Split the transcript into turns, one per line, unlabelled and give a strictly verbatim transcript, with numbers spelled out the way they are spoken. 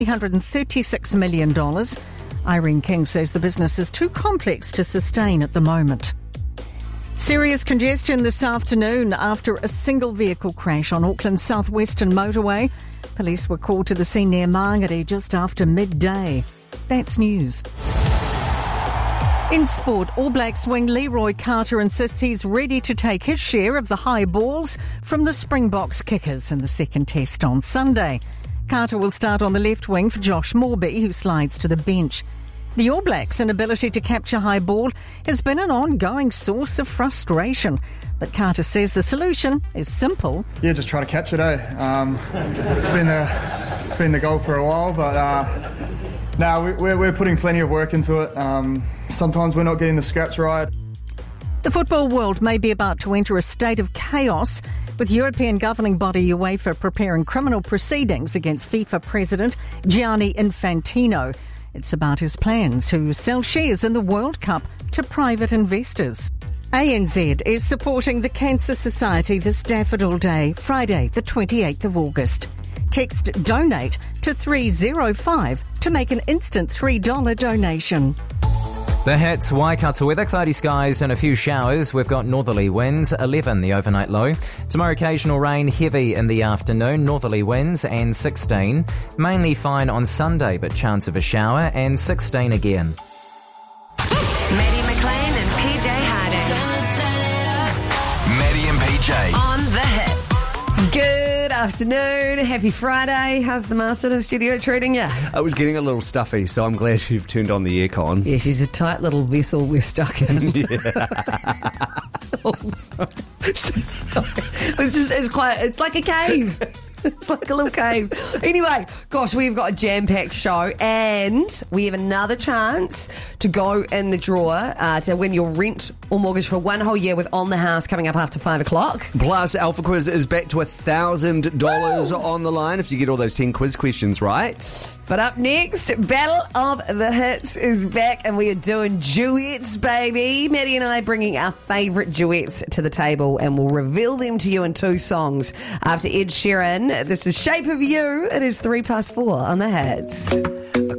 three hundred thirty-six million dollars. Irene King says the business is too complex to sustain at the moment. Serious congestion this afternoon after a single vehicle crash on Auckland's southwestern motorway. Police were called to the scene near Mangere just after midday. That's news. In sport, All Blacks wing Leroy Carter insists he's ready to take his share of the high balls from the Springboks kickers in the second test on Sunday. Carter will start on the left wing for Josh Morby, who slides to the bench. The All Blacks' inability to capture high ball has been an ongoing source of frustration. But Carter says the solution is simple.
Yeah, just try to catch it, eh? Um, it's been the it's been the goal for a while, but uh, now we, we're, we're putting plenty of work into it. Um, sometimes we're not getting the scraps right.
The football world may be about to enter a state of chaos, with European governing body UEFA preparing criminal proceedings against FIFA president Gianni Infantino. It's about his plans to sell shares in the World Cup to private investors. A N Z is supporting the Cancer Society this Daffodil Day, Friday the twenty-eighth of August. Text DONATE to three oh five to make an instant three dollars donation.
The hits, Waikato weather, cloudy skies and a few showers. We've got northerly winds, eleven the overnight low. Tomorrow occasional rain, heavy in the afternoon, northerly winds and sixteen. Mainly fine on Sunday, but chance of a shower and sixteen again.
Maddie McLean and P J Harding.
Maddie and P J.
On the hits.
Good afternoon. Happy Friday. How's the master in the studio treating you?
I was getting a little stuffy, so I'm glad you've turned on the aircon.
Yeah, she's a tight little vessel we're stuck in.
Yeah.
Oh, sorry. It's just, it's quite, it's like a cave. It's like a little cave. Anyway, gosh, we've got a jam-packed show and we have another chance to go in the drawer uh, to win your rent or mortgage for one whole year with On the House coming up after five o'clock.
Plus, Alpha Quiz is back to one thousand dollars on the line if you get all those ten quiz questions right.
But up next, Battle of the Hits is back and we are doing duets, baby. Maddie and I bringing our favourite duets to the table and we'll reveal them to you in two songs. After Ed Sheeran, this is Shape of You. It is three past four on the Hits.